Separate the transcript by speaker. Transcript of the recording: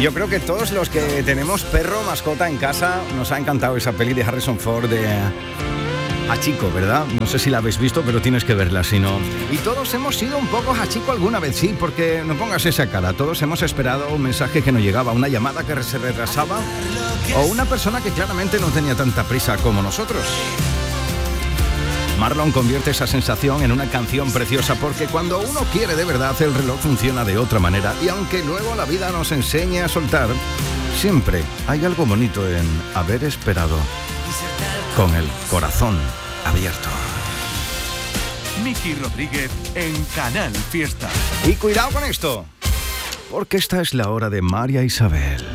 Speaker 1: Yo creo que todos los que tenemos perro, mascota en casa, nos ha encantado esa peli de Harrison Ford de Hachiko, ¿verdad? No sé si la habéis visto, pero tienes que verla, si no. Y todos hemos sido un poco Hachiko alguna vez, sí, porque no pongas esa cara. Todos hemos esperado un mensaje que no llegaba, una llamada que se retrasaba, o una persona que claramente no tenía tanta prisa como nosotros. Marlon convierte esa sensación en una canción preciosa, porque cuando uno quiere de verdad, el reloj funciona de otra manera. Y aunque luego la vida nos enseñe a soltar, siempre hay algo bonito en haber esperado con el corazón abierto.
Speaker 2: Miki Rodríguez en Canal Fiesta.
Speaker 1: Y cuidado con esto, porque esta es la hora de María Isabel.